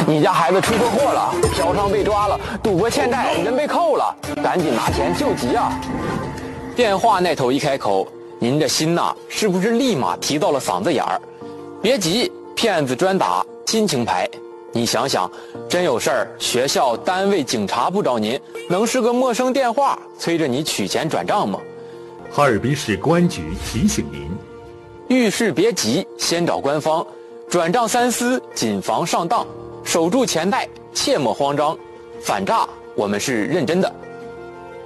你家孩子出车祸了，嫖娼被抓了，赌博欠债，人被扣了，赶紧拿钱救急啊！电话那头一开口，您的心呐，是不是立马提到了嗓子眼儿？别急，骗子专打亲情牌。你想想，真有事儿，学校、单位、警察不找您，能是个陌生电话催着你取钱转账吗？ 哈尔滨市公安局提醒您： 遇事别急，先找官方，转账三思，谨防上当，守住钱袋，切莫慌张。反诈，我们是认真的。